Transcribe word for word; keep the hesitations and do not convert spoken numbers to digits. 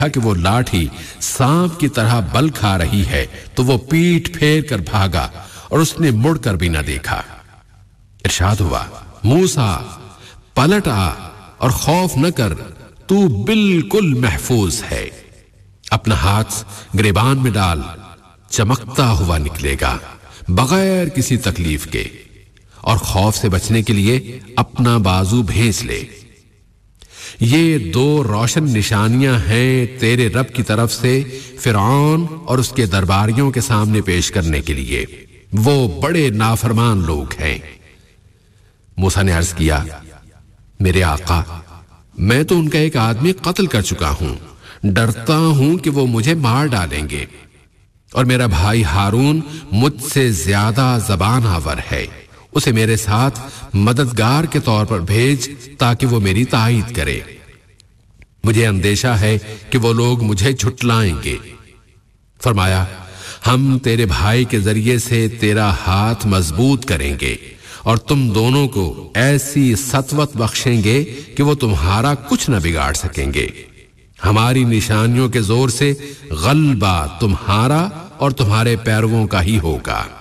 کہ وہ لاٹھی سانپ کی طرح بل کھا رہی ہے تو وہ پیٹ پھیر کر بھاگا اور اس نے مڑ کر بھی نہ دیکھا۔ ارشاد ہوا، موسیٰ پلٹ آ اور خوف نہ کر، تو بالکل محفوظ ہے۔ اپنا ہاتھ گریبان میں ڈال، چمکتا ہوا نکلے گا بغیر کسی تکلیف کے، اور خوف سے بچنے کے لیے اپنا بازو بھیج لے۔ یہ دو روشن نشانیاں ہیں تیرے رب کی طرف سے فرعون اور اس کے درباریوں کے سامنے پیش کرنے کے لیے، وہ بڑے نافرمان لوگ ہیں۔ موسیٰ نے عرض کیا، میرے آقا، میں تو ان کا ایک آدمی قتل کر چکا ہوں، ڈرتا ہوں کہ وہ مجھے مار ڈالیں گے، اور میرا بھائی ہارون مجھ سے زیادہ زبان آور ہے، اسے میرے ساتھ مددگار کے طور پر بھیج تاکہ وہ میری تائید کرے۔ مجھے اندیشہ ہے کہ وہ لوگ مجھے جھٹلائیں گے۔ فرمایا، ہم تیرے بھائی کے ذریعے سے تیرا ہاتھ مضبوط کریں گے اور تم دونوں کو ایسی سطوت بخشیں گے کہ وہ تمہارا کچھ نہ بگاڑ سکیں گے۔ ہماری نشانیوں کے زور سے غلبہ تمہارا اور تمہارے پیرووں کا ہی ہوگا۔